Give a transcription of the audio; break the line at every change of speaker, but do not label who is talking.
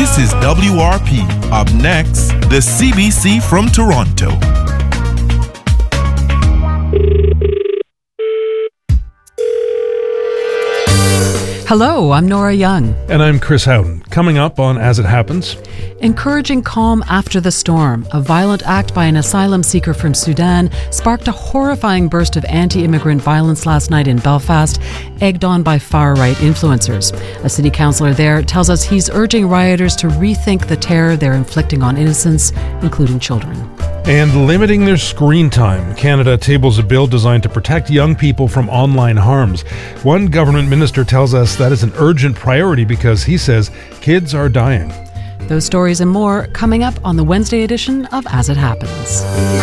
This is WRP. Up next, the CBC from Toronto.
Hello, I'm Nora Young.
And I'm Chris Houghton. Coming up on As It Happens.
Encouraging calm after the storm. A violent act by an asylum seeker from Sudan sparked a horrifying burst of anti-immigrant violence last night in Belfast, egged on by far-right influencers. A city councillor there tells us he's urging rioters to rethink the terror they're inflicting on innocents, including children.
And limiting their screen time. Canada tables a bill designed to protect young people from online harms. One government minister tells us that is an urgent priority because he says kids are dying.
Those stories and more coming up on the Wednesday edition of As It Happens.